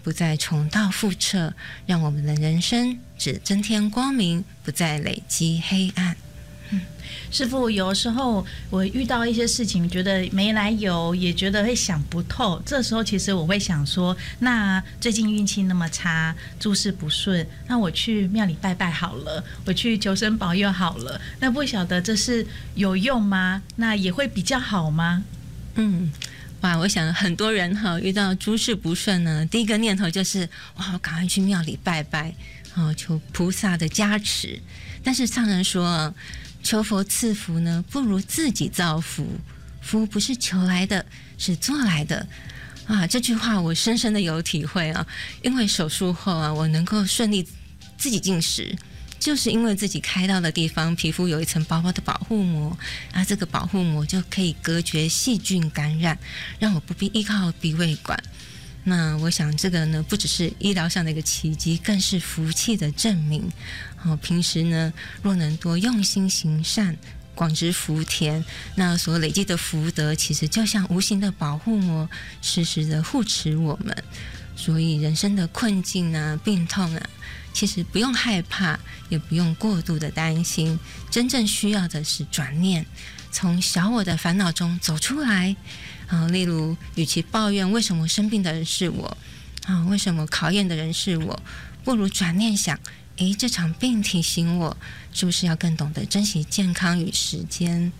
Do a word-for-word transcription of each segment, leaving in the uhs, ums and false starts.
不再重蹈覆辙，让我们的人生只增添光明，不再累积黑暗。 嗯，师父，有时候我遇到一些事情，觉得没来由，也觉得会想不透。这时候其实我会想说，那最近运气那么差，诸事不顺，那我去庙里拜拜好了，我去求神保佑好了。那不晓得这是有用吗？那也会比较好吗？ 嗯。哇，我想很多人哈遇到诸事不顺呢，第一个念头就是哇，我赶快去庙里拜拜，哦，求菩萨的加持。但是上人说，求佛赐福呢，不如自己造福。福不是求来的，是做来的。啊，这句话我深深的有体会啊，因为手术后啊，我能够顺利自己进食。就是因为自己开刀的地方皮肤有一层薄薄的保护膜，啊，这个保护膜就可以隔绝细菌感染，让我不必依靠鼻胃管。那我想这个呢，不只是医疗上的一个奇迹，更是福气的证明。哦，平时呢，若能多用心行善，广植福田，那所累积的福德，其实就像无形的保护膜，时时的护持我们。所以人生的困境啊、病痛啊，其实不用害怕，也不用过度的担心，真正需要的是转念，从小我的烦恼中走出来。啊，例如，与其抱怨为什么生病的人是我，啊，为什么考验的人是我，不如转念想，诶，这场病提醒我，是不是要更懂得珍惜健康与时间？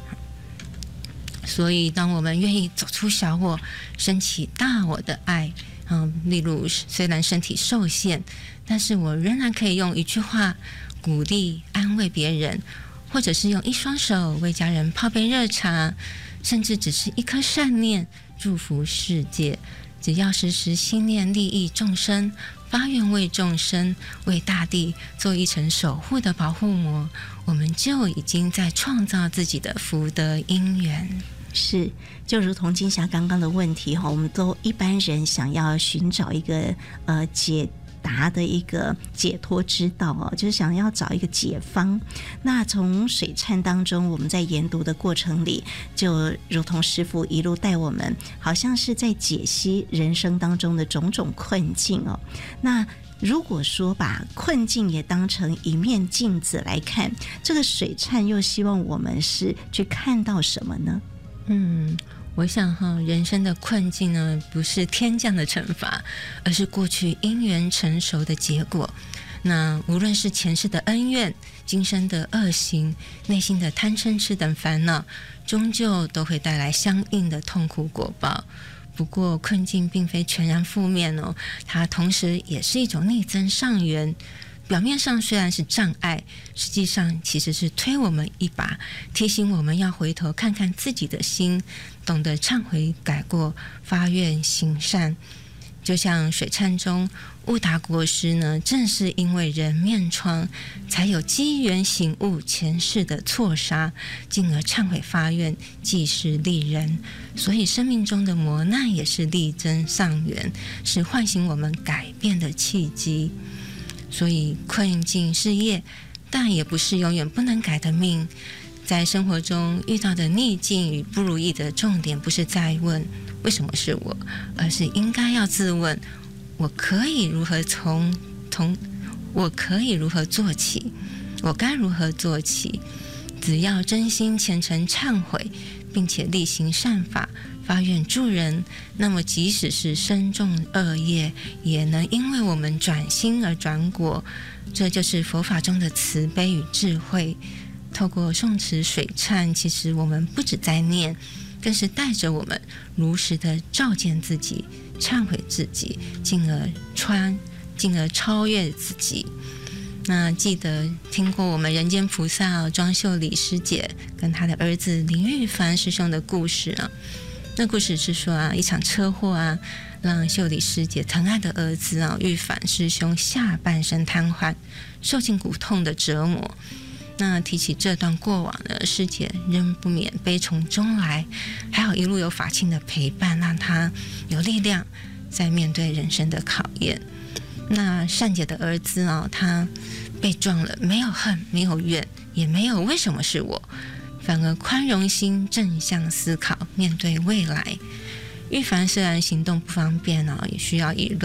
所以，当我们愿意走出小我，升起大我的爱。嗯，例如虽然身体受限，但是我仍然可以用一句话鼓励安慰别人，或者是用一双手为家人泡杯热茶，甚至只是一颗善念祝福世界。只要时时心念利益众生，发愿为众生、为大地做一层守护的保护膜，我们就已经在创造自己的福德因缘。 是，就如同金霞刚刚的问题哈，我们都一般人想要寻找一个呃解答的一个解脱之道哦，就是想要找一个解方。那从水忏当中，我们在研读的过程里，就如同师父一路带我们，好像是在解析人生当中的种种困境哦。那如果说把困境也当成一面镜子来看，这个水忏又希望我们是去看到什么呢？ 嗯，我想哈，人生的困境呢，不是天降的惩罚，而是过去因缘成熟的结果。那无论是前世的恩怨、今生的恶行、内心的贪嗔痴等烦恼，终究都会带来相应的痛苦果报。不过，困境并非全然负面哦，它同时也是一种逆增上缘。表面上虽然是障碍，实际上其实是推我们一把，提醒我们要回头看看自己的心，懂得忏悔改过，发愿行善。就像水忏中，悟达国师呢，正是因为人面疮，才有机缘醒悟前世的错杀，进而忏悔发愿，济世利人。所以生命中的磨难也是力增上缘，是唤醒我们改变的契机。所以困境是业，但也不是永远不能改的命。在生活中遇到的逆境与不如意的重点，不是在问为什么是我，而是应该要自问，我可以如何从从我可以如何做起，我该如何做起。只要真心虔诚忏悔，并且力行善法，发愿助人，那么即使是身重恶业，也能因为我们转心而转果。这就是佛法中的慈悲与智慧。透过诵持水忏，其实我们不只在念，更是带着我们如实的照见自己，忏悔自己，进而穿进而超越自己。那记得听过我们人间菩萨庄秀礼师姐跟她的儿子林玉凡师兄的故事啊。那故事是说啊，一场车祸啊，让秀礼师姐疼爱的儿子啊玉凡师兄下半身瘫痪，受尽骨痛的折磨。那提起这段过往呢，师姐仍不免悲从中来，还好一路有法亲的陪伴，让她有力量在面对人生的考验。那善姐的儿子啊，他被撞了，没有恨，没有怨，也没有为什么是我，反而宽容心，正向思考，面对未来。玉凡虽然行动不方便啊，也需要以轮椅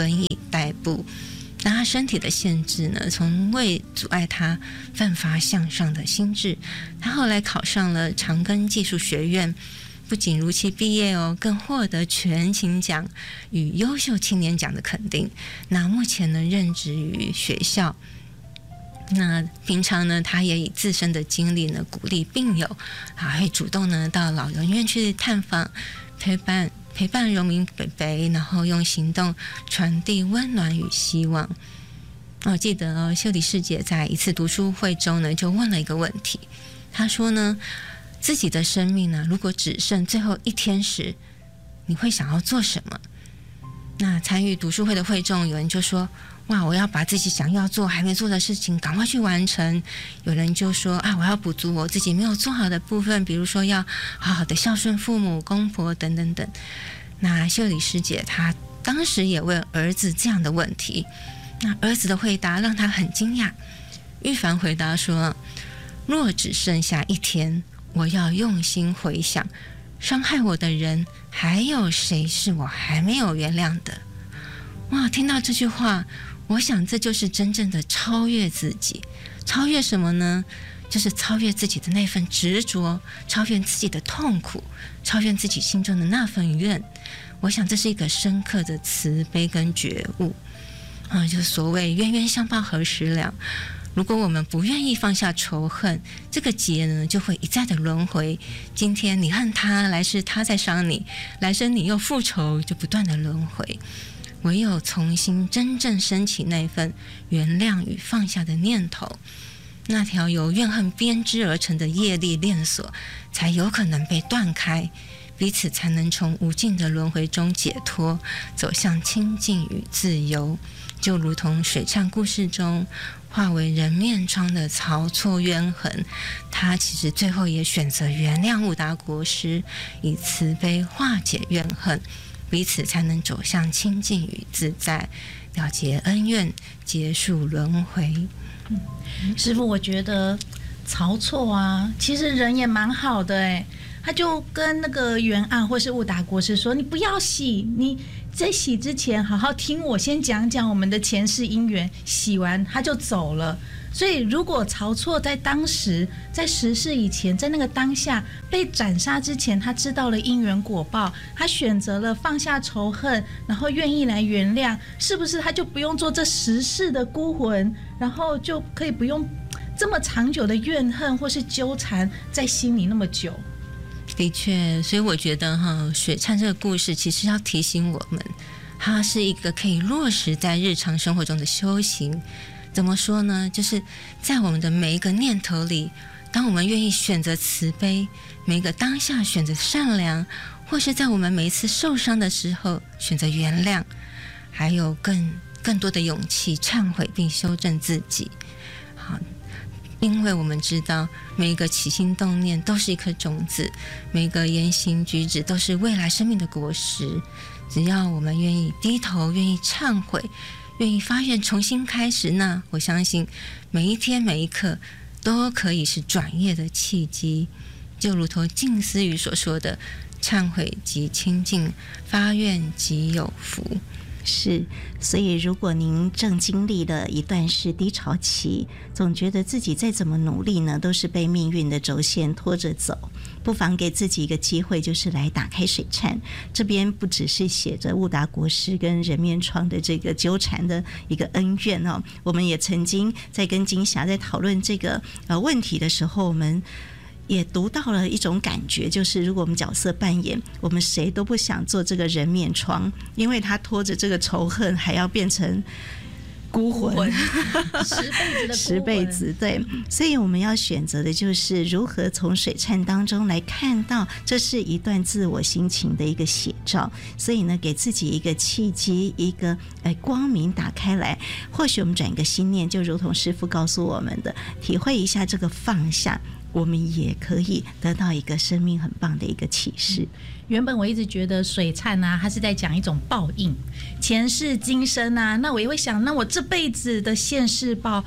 逮捕，让他身体的限制呢，从未阻碍他奋发向上的心智。他后来考上了长庚技术学院，不仅如期毕业哦，更获得全勤奖与优秀青年奖的肯定。那目前呢，任职于学校。那平常呢，他也以自身的经历呢，鼓励病友，还会主动呢到老人院去探访，陪伴陪伴荣民伯伯，然后用行动传递温暖与希望。我记得哦，秀理师姐在一次读书会中呢，就问了一个问题，她说呢，自己的生命呢，如果只剩最后一天时，你会想要做什么？那参与读书会的会众，有人就说，哇，我要把自己想要做还没做的事情赶快去完成。有人就说啊，我要补足我自己没有做好的部分，比如说要好好的孝顺父母、公婆等等等。那秀理师姐她当时也问儿子这样的问题，那儿子的回答让她很惊讶。玉凡回答说，若只剩下一天，我要用心回想伤害我的人还有谁是我还没有原谅的。哇，听到这句话，我想这就是真正的超越自己。超越什么呢？就是超越自己的那份执着，超越自己的痛苦，超越自己心中的那份怨。我想这是一个深刻的慈悲跟觉悟啊，就是所谓冤冤相报何时了。如果我们不愿意放下仇恨，这个结呢就会一再的轮回。今天你恨他，来世他再伤你，来生你又复仇，就不断的轮回。唯有重新真正升起那份原谅与放下的念头，那条由怨恨编织而成的业力链锁才有可能被断开，彼此才能从无尽的轮回中解脱，走向清净与自由。就如同水忏故事中化为人面疮的曹错冤痕，他其实最后也选择原谅悟达国师，以慈悲化解怨恨，彼此才能走向清净与自在，了结恩怨，结束轮回。 嗯，师父，我觉得曹错啊，其实人也蛮好的哎，他就跟那个袁案或是悟达国师说，你不要洗，你在洗之前好好听我先讲讲我们的前世因缘，洗完他就走了。所以如果曹错在当时，在十世以前，在那个当下被斩杀之前，他知道了因缘果报，他选择了放下仇恨，然后愿意来原谅，是不是他就不用做这十世的孤魂，然后就可以不用这么长久的怨恨或是纠缠在心里那么久？ 的确，所以我觉得哈，水忏这个故事其实要提醒我们，它是一个可以落实在日常生活中的修行。怎么说呢？就是在我们的每一个念头里，当我们愿意选择慈悲，每一个当下选择善良，或是在我们每一次受伤的时候选择原谅，还有更更多的勇气忏悔并修正自己。好，因为我们知道每一个起心动念都是一颗种子，每一个言行举止都是未来生命的果实。只要我们愿意低头，愿意忏悔，愿意发愿重新开始，那我相信每一天每一刻都可以是转业的契机。就如同静思语所说的，忏悔即清净，发愿即有福。 是，所以如果您正经历了一段是低潮期，总觉得自己再怎么努力呢，都是被命运的轴线拖着走，不妨给自己一个机会，就是来打开水忏。这边不只是写着悟达国师跟人面疮的这个纠缠的一个恩怨哦，我们也曾经在跟金霞在讨论这个呃问题的时候，我们也读到了一种感觉，就是如果我们角色扮演，我们谁都不想做这个人面疮，因为他拖着这个仇恨还要变成孤魂， 十辈子的孤魂， 十辈子，对，所以我们要选择的就是如何从水忏当中来看到，这是一段自我心情的一个写照。所以呢，给自己一个契机，一个呃光明打开来，或许我们转一个心念，就如同师父告诉我们的，体会一下这个放下，我们也可以得到一个生命很棒的一个启示。 原本我一直觉得水忏啊，它是在讲一种报应，前世今生啊，那我也会想，那我这辈子的现世报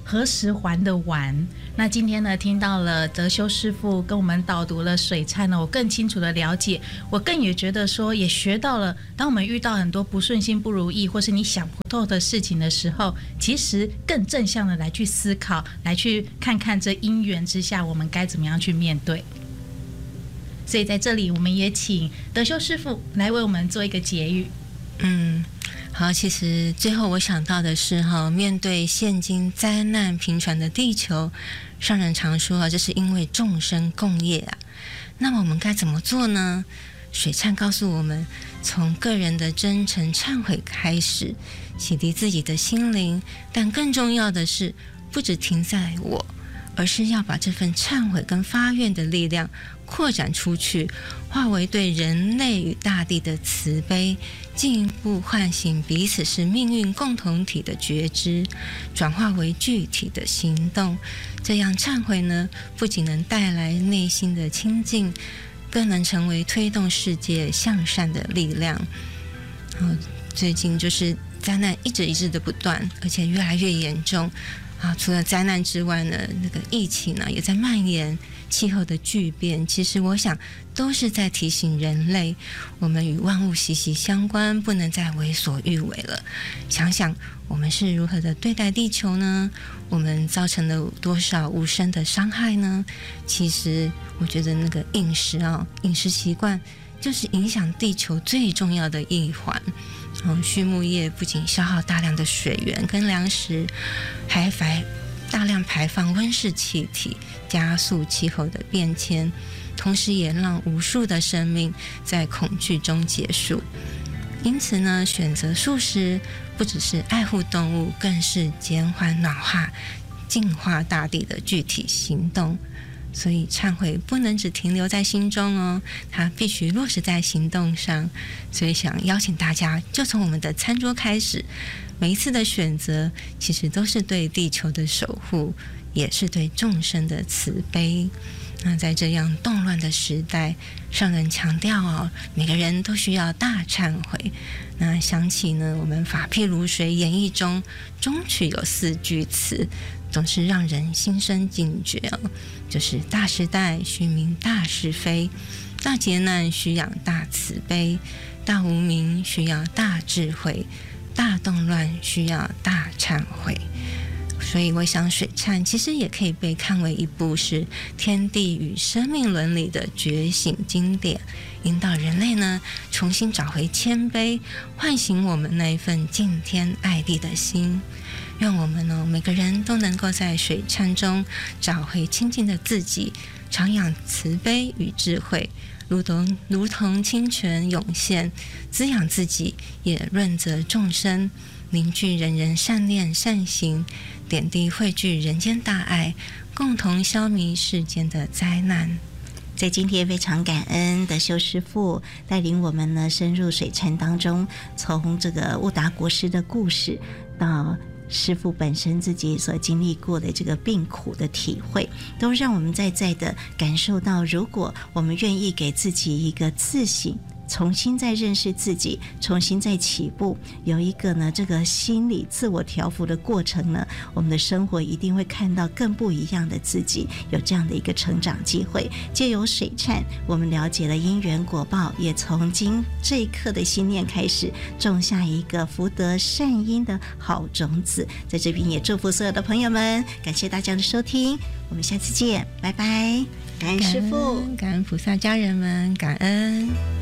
何时还的完？那今天呢，听到了德修师父跟我们导读了水忏呢，我更清楚的了解，我更也觉得说，也学到了，当我们遇到很多不顺心、不如意，或是你想不透的事情的时候，其实更正向的来去思考，来去看看这因缘之下，我们该怎么样去面对。所以在这里，我们也请德修师父来为我们做一个结语。 嗯。好，其实最后我想到的是哈，面对现今灾难频传的地球，上人常说啊，这是因为众生共业啊。那么我们该怎么做呢？水忏告诉我们，从个人的真诚忏悔开始，洗涤自己的心灵。但更重要的是，不只停在我，而是要把这份忏悔跟发愿的力量扩展出去，化为对人类与大地的慈悲，进一步唤醒彼此是命运共同体的觉知，转化为具体的行动。这样忏悔呢，不仅能带来内心的清净，更能成为推动世界向善的力量。然后最近就是灾难一直一直的不断，而且越来越严重啊！除了灾难之外呢，那个疫情呢也在蔓延，气候的巨变，其实我想都是在提醒人类，我们与万物息息相关，不能再为所欲为了。想想我们是如何的对待地球呢？我们造成了多少无声的伤害呢？其实我觉得那个饮食啊，饮食习惯就是影响地球最重要的一环。嗯，畜牧业不仅消耗大量的水源跟粮食，还排大量排放温室气体，加速气候的变迁，同时也让无数的生命在恐惧中结束。因此呢，选择素食不只是爱护动物，更是减缓暖化、净化大地的具体行动。所以忏悔不能只停留在心中哦，它必须落实在行动上。所以想邀请大家，就从我们的餐桌开始，每一次的选择其实都是对地球的守护，也是对众生的慈悲。那在这样动乱的时代，上人强调哦，每个人都需要大忏悔。那想起呢，我们法譬如水演义中中曲有四句词，总是让人心生警觉哦，就是大时代需明大是非，大劫难需养大慈悲，大无明需要大智慧，大动乱需要大忏悔。所以我想水忏其实也可以被看为一部是天地与生命伦理的觉醒经典，引导人类呢重新找回谦卑，唤醒我们那一份敬天爱地的心。愿我们呢每个人都能够在水忏中找回清净的自己，徜徉慈悲与智慧，如同如同清泉涌现，滋养自己，也润泽众生，凝聚人人善念善行，点滴汇聚人间大爱，共同消弭世间的灾难。 在今天非常感恩的修师父带领我们呢深入水忏当中，从这个悟达国师的故事到师父本身自己所经历过的这个病苦的体会，都让我们在在的感受到，如果我们愿意给自己一个自省，重新再认识自己，重新再起步，有一个呢这个心理自我调服的过程呢，我们的生活一定会看到更不一样的自己，有这样的一个成长机会。借由水忏，我们了解了因缘果报，也从今这一刻的心念开始，种下一个福德善因的好种子。在这边也祝福所有的朋友们，感谢大家的收听，我们下次见，拜拜。感恩师父， 感恩菩萨家人们，感恩。